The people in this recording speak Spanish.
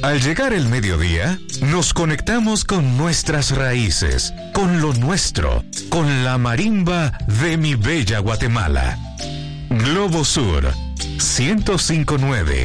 Al llegar el mediodía, nos conectamos con nuestras raíces, con lo nuestro, con la marimba de mi bella Guatemala. Globo Sur, 105.9.